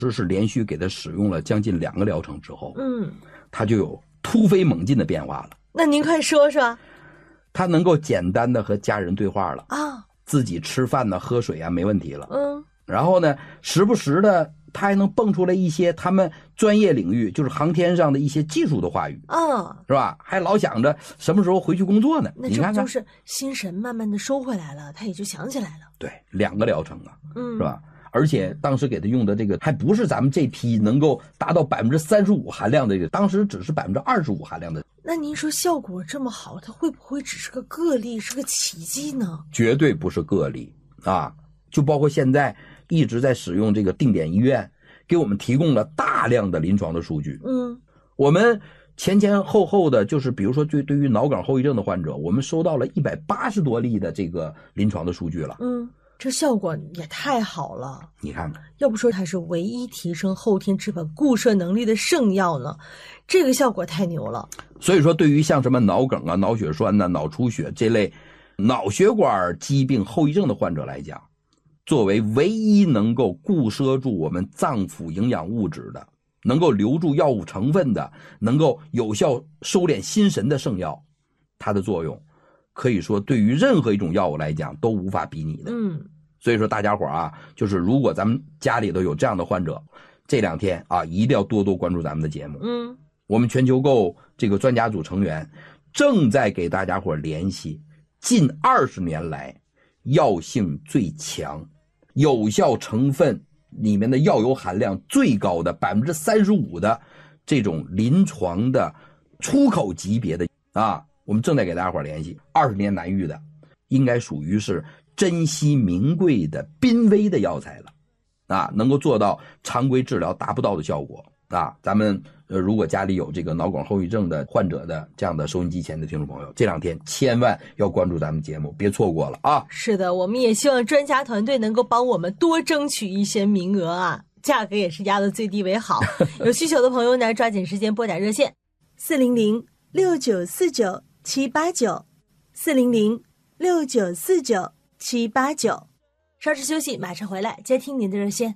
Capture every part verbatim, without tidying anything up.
这是连续给他使用了将近两个疗程之后， 嗯， 他就有突飞猛进的变化了。 那您快说说。 他能够简单的和家人对话了啊， 自己吃饭呢喝水啊没问题了。 嗯， 然后呢时不时的他还能蹦出来一些他们专业领域就是航天上的一些技术的话语啊， 是吧？还老想着什么时候回去工作呢。 那这不就是心神慢慢的收回来了，他也就想起来了。 对，两个疗程啊， 嗯， 是吧？而且当时给他用的这个还不是咱们这批能够达到百分之三十五含量的这个，当时只是百分之二十五含量的。 那您说效果这么好，它会不会只是个个例，是个奇迹呢？ 绝对不是个例啊！就包括现在一直在使用这个定点医院，给我们提供了大量的临床的数据。 嗯， 我们前前后后的，就是比如说对对于脑梗后遗症的患者，我们收到了一百八十多例的这个临床的数据了。 嗯。这效果也太好了， 你看看， 要不说它是唯一提升后天脂肪固摄能力的圣药呢，这个效果太牛了。 所以说对于像什么脑梗啊、脑血栓啊、脑出血这类脑血管疾病后遗症的患者来讲，作为唯一能够固摄住我们脏腑营养物质的，能够留住药物成分的，能够有效收敛心神的圣药，它的作用可以说对于任何一种药物来讲都无法比拟的。 嗯， 所以说大家伙啊，就是如果咱们家里头有这样的患者，这两天啊一定要多多关注咱们的节目。 嗯， 我们全球购这个专家组成员正在给大家伙联系近二十年来药性最强、有效成分里面的药油含量最高的百分之三十五的这种临床的出口级别的啊。我们正在给大家伙联系，二十年难遇的，应该属于是珍稀名贵的濒危的药材了，啊，能够做到常规治疗达不到的效果啊。咱们呃，如果家里有这个脑梗后遗症的患者的这样的收音机前的听众朋友，这两天千万要关注咱们节目，别错过了啊。 是的，我们也希望专家团队能够帮我们多争取一些名额啊，价格也是压得最低为好。有需求的朋友呢，抓紧时间拨打热线四零零六九四九七八九四零零六九四九七八九。稍事休息，马上回来接听您的热线。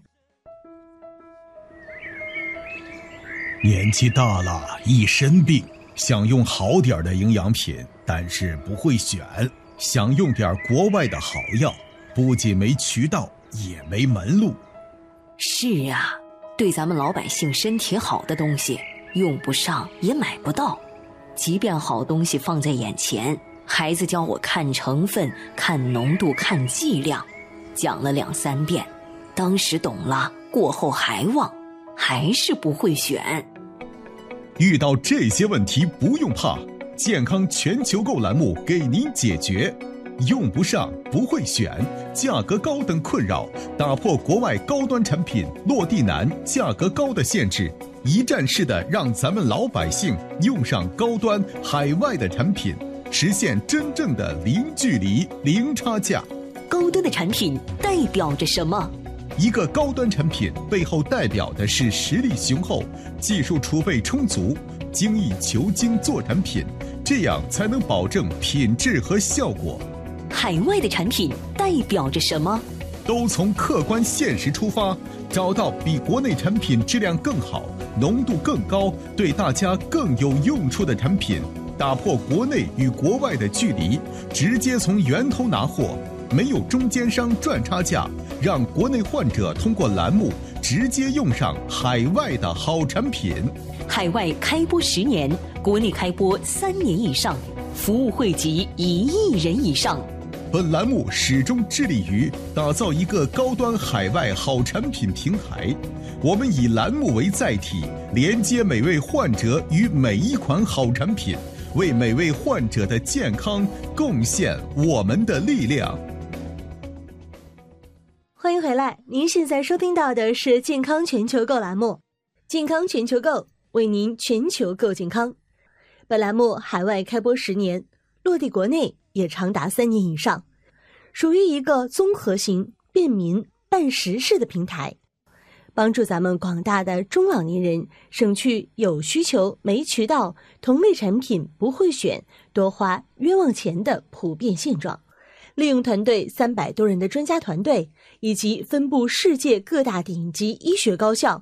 年纪大了，一身病，想用好点的营养品，但是不会选，想用点国外的好药，不仅没渠道，也没门路。 是啊，对咱们老百姓身体好的东西，用不上也买不到。即便好东西放在眼前，孩子教我看成分、看浓度、看剂量，讲了两三遍，当时懂了，过后还忘，还是不会选。 遇到这些问题不用怕，健康全球购栏目给您解决。用不上、不会选、价格高等困扰，打破国外高端产品落地难、价格高的限制，一站式的让咱们老百姓用上高端海外的产品，实现真正的零距离、零差价。 高端的产品代表着什么？ 一个高端产品背后代表的是实力雄厚、技术储备充足、精益求精做产品，这样才能保证品质和效果。 海外的产品代表着什么？ 都从客观现实出发，找到比国内产品质量更好、浓度更高、对大家更有用处的产品，打破国内与国外的距离，直接从源头拿货，没有中间商赚差价，让国内患者通过栏目直接用上海外的好产品。 海外开播十年，国内开播三年以上，服务惠及一亿人以上。 本栏目始终致力于打造一个高端海外好产品平台，我们以栏目为载体，连接每位患者与每一款好产品，为每位患者的健康贡献我们的力量。 欢迎回来，您现在收听到的是健康全球购栏目，健康全球购为您全球购健康。本栏目海外开播十年，落地国内也长达三年以上，属于一个综合型、便民、办实事的平台，帮助咱们广大的中老年人省去有需求没渠道、同类产品不会选、多花冤枉钱的普遍现状。利用团队三百多人的专家团队，以及分布世界各大顶级医学高校